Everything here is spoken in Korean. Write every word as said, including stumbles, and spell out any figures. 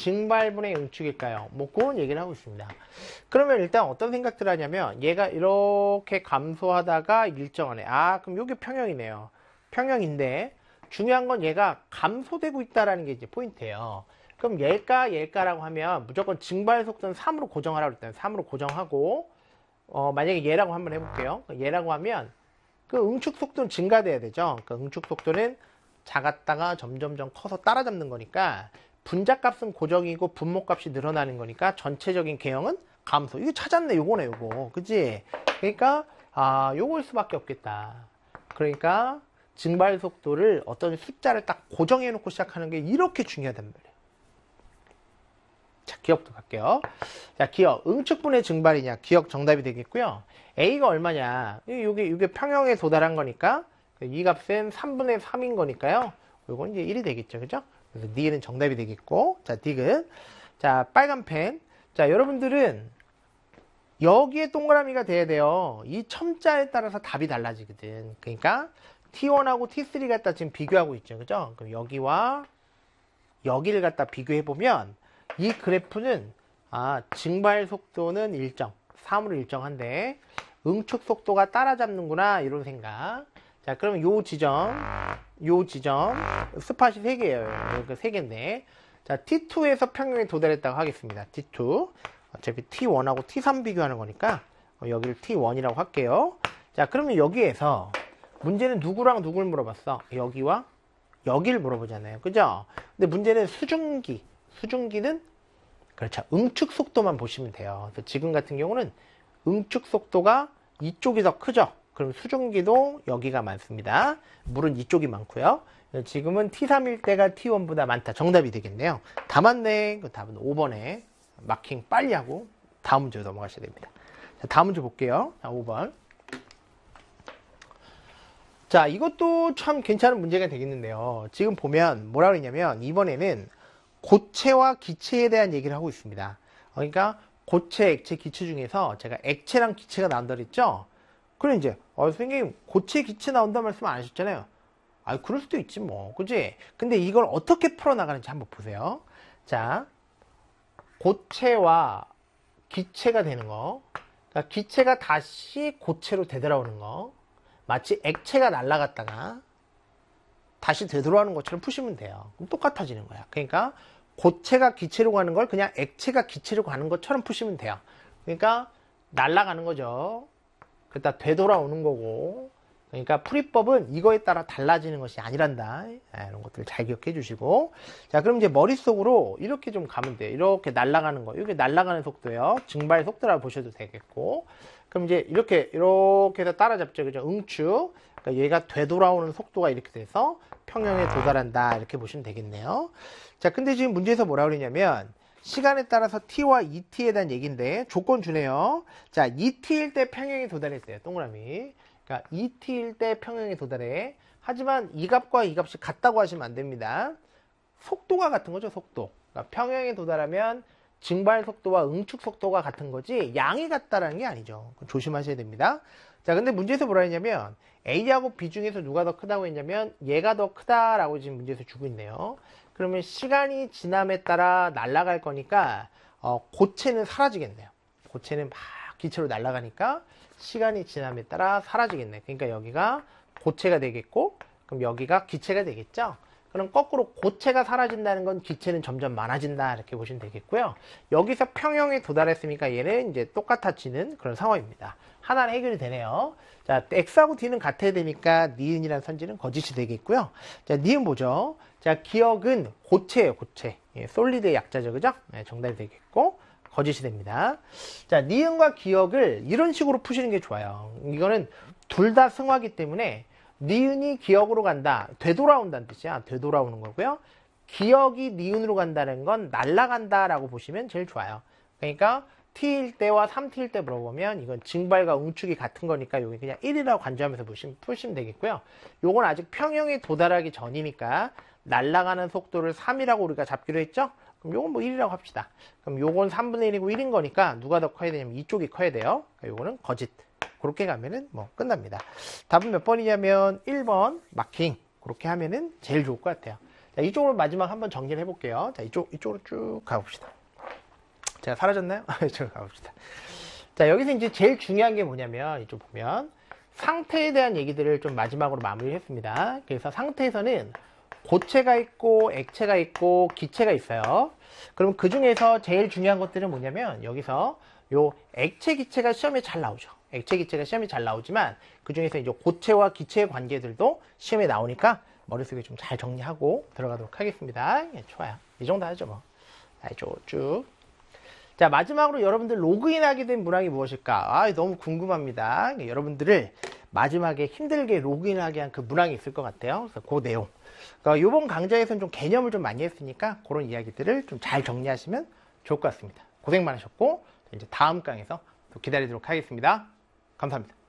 증발분의 응축일까요? 뭐 그런 얘기를 하고 있습니다. 그러면 일단 어떤 생각들 하냐면 얘가 이렇게 감소하다가 일정하네. 아 그럼 이게 평형이네요. 평형인데 중요한 건 얘가 감소되고 있다라는 게 이제 포인트예요. 그럼 얘가 얘가라고 하면 무조건 증발 속도는 삼으로 고정하라고 했잖아요. 삼으로 고정하고 어, 만약에 얘라고 한번 해볼게요. 얘라고 하면 그 응축 속도는 증가돼야 되죠. 그 응축 속도는 작았다가 점점점 커서 따라잡는 거니까 분자값은 고정이고 분모값이 늘어나는 거니까 전체적인 개형은 감소. 이거 찾았네. 요거네 요거. 그치? 그러니까 아 요걸 수밖에 없겠다. 그러니까 증발 속도를 어떤 숫자를 딱 고정해 놓고 시작하는 게 이렇게 중요하단 말이에요. 자, 기억도 갈게요. 자, 기억. 응축분의 증발이냐? 기억 정답이 되겠고요. A가 얼마냐? 이게, 이게 평형에 도달한 거니까 이 값은 삼분의 삼인 거니까요. 이건 이제 일이 되겠죠. 그죠? 그래서 D는 정답이 되겠고. 자, D는. 자, 빨간 펜. 자, 여러분들은 여기에 동그라미가 돼야 돼요. 이 첨자에 따라서 답이 달라지거든. 그러니까 티원하고 티쓰리 갖다 지금 비교하고 있죠. 그죠? 그럼 여기와 여기를 갖다 비교해보면 이 그래프는 아, 증발 속도는 일정, 삼으로 일정한데 응축 속도가 따라잡는구나 이런 생각. 자, 그러면 요 지점, 요 지점 스팟이 세 개예요. 여기 세 개인데, 자 티투에서 평형에 도달했다고 하겠습니다. 티투. 어차피 티원하고 티삼 비교하는 거니까 여기를 티원이라고 할게요. 자, 그러면 여기에서 문제는 누구랑 누굴 물어봤어? 여기와 여기를 물어보잖아요. 그죠? 근데 문제는 수증기. 수증기는 그렇죠. 응축 속도만 보시면 돼요. 그래서 지금 같은 경우는 응축 속도가 이쪽이 더 크죠. 그럼 수증기도 여기가 많습니다. 물은 이쪽이 많고요. 지금은 티삼일 때가 티원보다 많다. 정답이 되겠네요. 다 맞네. 그 답은 오 번에 마킹 빨리 하고 다음 문제로 넘어가셔야 됩니다. 자, 다음 문제 볼게요. 자, 오 번. 자, 이것도 참 괜찮은 문제가 되겠는데요. 지금 보면 뭐라 그러냐면 이번에는 고체와 기체에 대한 얘기를 하고 있습니다. 그러니까 고체, 액체, 기체 중에서 제가 액체랑 기체가 나온다 그랬죠? 그럼 이제 어, 선생님 고체, 기체 나온다는 말씀 안 하셨잖아요. 아, 그럴 수도 있지 뭐, 그지? 근데 이걸 어떻게 풀어나가는지 한번 보세요. 자, 고체와 기체가 되는 거, 그러니까 기체가 다시 고체로 되돌아오는 거, 마치 액체가 날아갔다가 다시 되돌아오는 것처럼 푸시면 돼요. 그럼 똑같아지는 거야. 그러니까 고체가 기체로 가는 걸 그냥 액체가 기체로 가는 것처럼 푸시면 돼요. 그러니까 날아가는 거죠. 그러다 되돌아오는 거고. 그러니까 풀이법은 이거에 따라 달라지는 것이 아니란다. 이런 것들 잘 기억해 주시고. 자, 그럼 이제 머릿속으로 이렇게 좀 가면 돼요. 이렇게 날아가는 거. 이게 날아가는 속도예요. 증발 속도라고 보셔도 되겠고. 그럼 이제 이렇게 이렇게 해서 따라잡죠. 그죠? 응축. 그러니까 얘가 되돌아오는 속도가 이렇게 돼서 평형에 도달한다. 이렇게 보시면 되겠네요. 자, 근데 지금 문제에서 뭐라 그러냐면 시간에 따라서 t와 이티에 대한 얘기인데 조건 주네요. 자, 이티일 때 평형에 도달했어요. 동그라미. 그러니까 이티일 때 평형에 도달해. 하지만 이 값과 이 값이 같다고 하시면 안 됩니다. 속도가 같은 거죠. 속도. 그러니까 평형에 도달하면 증발 속도와 응축 속도가 같은 거지 양이 같다라는 게 아니죠. 조심하셔야 됩니다. 자, 근데 문제에서 뭐라 했냐면 A하고 B 중에서 누가 더 크다고 했냐면 얘가 더 크다라고 지금 문제에서 주고 있네요. 그러면 시간이 지남에 따라 날아갈 거니까 어, 고체는 사라지겠네요. 고체는 막 기체로 날아가니까 시간이 지남에 따라 사라지겠네. 그러니까 여기가 고체가 되겠고 그럼 여기가 기체가 되겠죠. 그럼 거꾸로 고체가 사라진다는 건 기체는 점점 많아진다 이렇게 보시면 되겠고요. 여기서 평형에 도달했으니까 얘는 이제 똑같아지는 그런 상황입니다. 하나는 해결이 되네요. 자, X하고 D는 같아야 되니까 니은이라는 선지는 거짓이 되겠고요. 자, 니은 보죠. 자, 기억은 고체예요. 고체. 예, 솔리드의 약자죠. 그죠? 네, 정답이 되겠고 거짓이 됩니다. 자, 니은과 기억을 이런 식으로 푸시는 게 좋아요. 이거는 둘 다 승화기 때문에 니은이 기억으로 간다. 되돌아온다는 뜻이야. 되돌아오는 거고요. 기억이 니은으로 간다는 건 날아간다 라고 보시면 제일 좋아요. 그러니까 t일 때와 삼 티일 때 물어보면 이건 증발과 응축이 같은 거니까 여기 그냥 일이라고 간주하면서 보시면, 푸시면 되겠고요. 요건 아직 평형에 도달하기 전이니까 날아가는 속도를 삼이라고 우리가 잡기로 했죠. 그럼 요건 뭐 일이라고 합시다. 그럼 요건 삼분의 일이고 일인 거니까 누가 더 커야 되냐면 이쪽이 커야 돼요. 그러니까 요거는 거짓. 그렇게 가면은 뭐 끝납니다. 답은 몇 번이냐면 일 번 마킹. 그렇게 하면은 제일 좋을 것 같아요. 자, 이쪽으로 마지막 한번 정리를 해볼게요. 자, 이쪽, 이쪽으로 쭉 가봅시다. 제가 사라졌나요? 이쪽으로 가봅시다. 자, 여기서 이제 제일 중요한 게 뭐냐면, 이쪽 보면, 상태에 대한 얘기들을 좀 마지막으로 마무리를 했습니다. 그래서 상태에서는 고체가 있고, 액체가 있고, 기체가 있어요. 그럼 그 중에서 제일 중요한 것들은 뭐냐면, 여기서 요 액체, 기체가 시험에 잘 나오죠. 액체, 기체가 시험에 잘 나오지만, 그 중에서 이제 고체와 기체의 관계들도 시험에 나오니까, 머릿속에 좀 잘 정리하고 들어가도록 하겠습니다. 예, 좋아요. 이 정도 하죠, 뭐. 자, 이쪽 쭉. 자, 마지막으로 여러분들 로그인하게 된 문항이 무엇일까? 아, 너무 궁금합니다. 예, 여러분들을 마지막에 힘들게 로그인하게 한 그 문항이 있을 것 같아요. 그래서 그 내용. 그러니까 이번 강좌에서는 좀 개념을 좀 많이 했으니까 그런 이야기들을 좀 잘 정리하시면 좋을 것 같습니다. 고생 많으셨고, 이제 다음 강에서 또 기다리도록 하겠습니다. 감사합니다.